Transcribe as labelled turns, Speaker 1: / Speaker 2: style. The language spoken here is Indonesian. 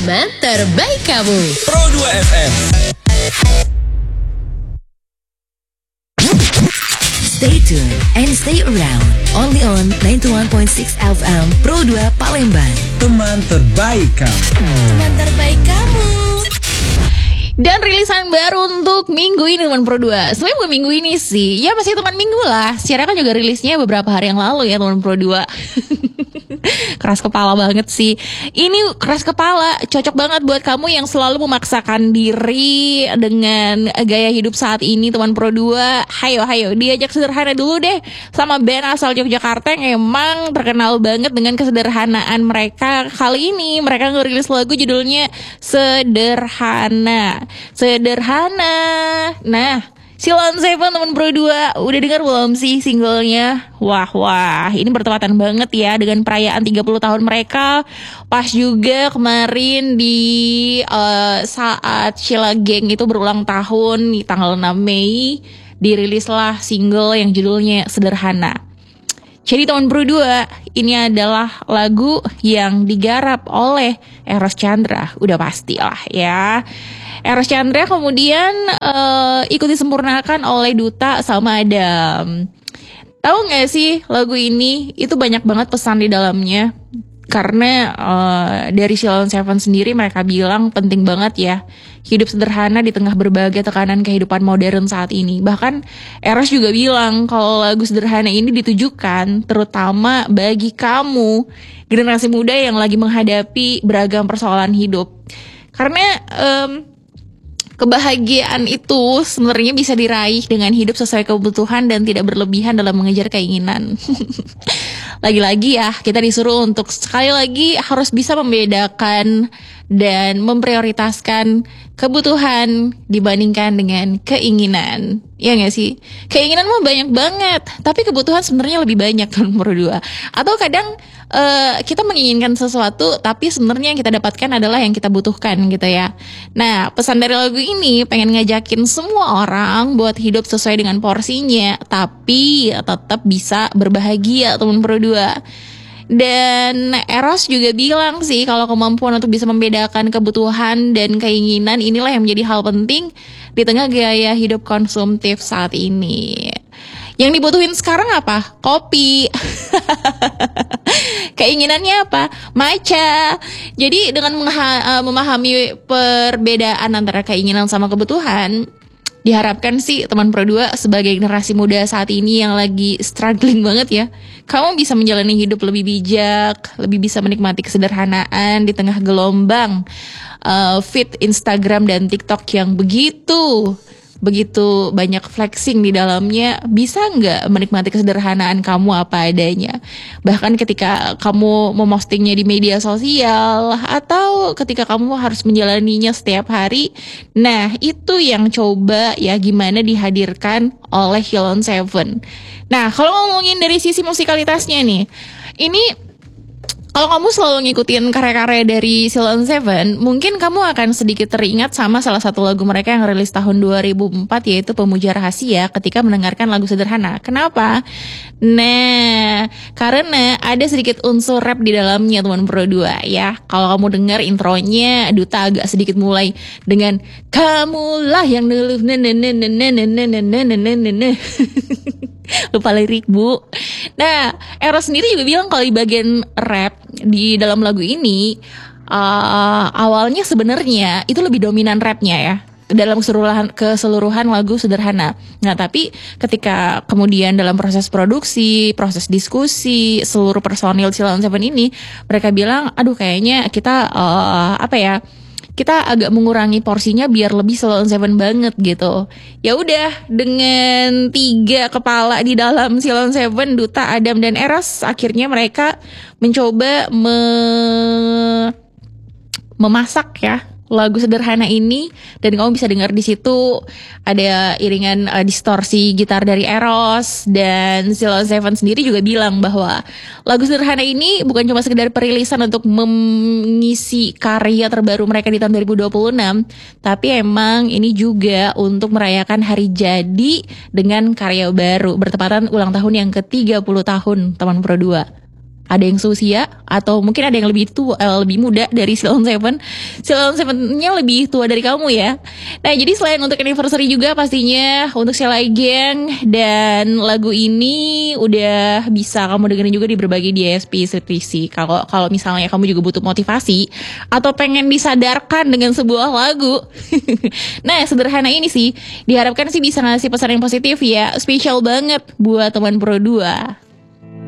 Speaker 1: Teman terbaik kamu.
Speaker 2: Pro 2 FM.
Speaker 3: Stay tuned and stay around. Only on 91.6 FM Pro 2 Palembang.
Speaker 2: Teman terbaik kamu.
Speaker 1: Teman terbaik kamu.
Speaker 4: Dan rilisan baru untuk minggu ini teman Pro 2. Sebenarnya bukan minggu ini sih, ya masih teman minggu lah. Secara kan juga rilisnya beberapa hari yang lalu ya teman Pro 2. Keras kepala banget sih. Ini keras kepala, cocok banget buat kamu yang selalu memaksakan diri dengan gaya hidup saat ini teman Pro 2. Hayo diajak sederhana dulu deh sama band asal Yogyakarta yang emang terkenal banget dengan kesederhanaan mereka. Kali ini mereka ngerilis lagu judulnya Sederhana. Nah, Sheila on 7 teman Pro 2 udah dengar belum sih singlenya? Wah, ini bertepatan banget ya dengan perayaan 30 tahun mereka. Pas juga kemarin di saat Sheila Gang itu berulang tahun di tanggal 6 Mei dirilislah single yang judulnya Sederhana. Jadi teman Pro 2, ini adalah lagu yang digarap oleh Eros Chandra, udah pastilah ya. Eros Chandra kemudian ikut disempurnakan oleh Duta sama Adam. Tahu nggak sih lagu ini itu banyak banget pesan di dalamnya. Karena dari Sheila on 7 sendiri mereka bilang penting banget ya hidup sederhana di tengah berbagai tekanan kehidupan modern saat ini. Bahkan Eros juga bilang kalau lagu Sederhana ini ditujukan terutama bagi kamu generasi muda yang lagi menghadapi beragam persoalan hidup. Karena kebahagiaan itu sebenarnya bisa diraih dengan hidup sesuai kebutuhan dan tidak berlebihan dalam mengejar keinginan. Lagi-lagi ya, kita disuruh untuk sekali lagi harus bisa membedakan dan memprioritaskan kebutuhan dibandingkan dengan keinginan. Ya gak sih? Keinginan mah banyak banget, tapi kebutuhan sebenarnya lebih banyak kan berdua. Atau kadang kita menginginkan sesuatu, tapi sebenarnya yang kita dapatkan adalah yang kita butuhkan gitu ya. Nah, pesan dari lagu ini pengen ngajakin semua orang buat hidup sesuai dengan porsinya, tapi tetap bisa berbahagia teman Pro 2. Dan Eros juga bilang sih kalau kemampuan untuk bisa membedakan kebutuhan dan keinginan inilah yang menjadi hal penting di tengah gaya hidup konsumtif saat ini. Yang dibutuhin sekarang apa? Kopi. Keinginannya apa? Matcha. Jadi dengan memahami perbedaan antara keinginan sama kebutuhan, diharapkan sih teman Pro 2 sebagai generasi muda saat ini yang lagi struggling banget ya, kamu bisa menjalani hidup lebih bijak, lebih bisa menikmati kesederhanaan di tengah gelombang feed Instagram dan TikTok yang begitu banyak flexing di dalamnya. Bisa nggak menikmati kesederhanaan kamu apa adanya? Bahkan ketika kamu memostingnya di media sosial atau ketika kamu harus menjalaninya setiap hari. Nah, itu yang coba ya gimana dihadirkan oleh Sheila on 7. Nah, kalau ngomongin dari sisi musikalitasnya nih, ini kalau kamu selalu ngikutin karya-karya dari Sheila on 7, mungkin kamu akan sedikit teringat sama salah satu lagu mereka yang rilis tahun 2004, yaitu Pemuja Rahasia ketika mendengarkan lagu Sederhana. Kenapa? Nah, karena ada sedikit unsur rap di dalamnya teman Pro 2 ya. Kalau kamu dengar intronya, Duta agak sedikit mulai dengan kamulah yang dulu lupa lirik bu. Nah, Eros sendiri juga bilang kalau di bagian rap di dalam lagu ini awalnya sebenarnya itu lebih dominan rapnya ya dalam keseluruhan lagu Sederhana. Nah, tapi ketika kemudian dalam proses produksi, proses diskusi, seluruh personil Sheila on 7 ini mereka bilang, aduh kayaknya kita kita agak mengurangi porsinya biar lebih Sheila on 7 banget gitu. Ya udah, dengan 3 kepala di dalam Sheila on 7, Duta, Adam dan Eros, akhirnya mereka mencoba memasak ya lagu Sederhana ini, dan kamu bisa dengar di situ ada iringan distorsi gitar dari Eros. Dan Sheila on 7 sendiri juga bilang bahwa lagu Sederhana ini bukan cuma sekedar perilisan untuk mengisi karya terbaru mereka di tahun 2026, tapi emang ini juga untuk merayakan hari jadi dengan karya baru bertepatan ulang tahun yang ke-30 tahun teman Pro 2. ada yang seusia atau mungkin ada yang lebih tua, lebih muda dari Sheila on Seven. Sheila on Seven-nya lebih tua dari kamu ya. Nah, jadi selain untuk anniversary juga pastinya untuk Sheila Gang, dan lagu ini udah bisa kamu dengerin juga di berbagai DSP subscripsi. Kalau misalnya kamu juga butuh motivasi atau pengen disadarkan dengan sebuah lagu. Nah, sederhana ini sih diharapkan sih bisa ngasih pesan yang positif ya. Spesial banget buat teman Pro 2.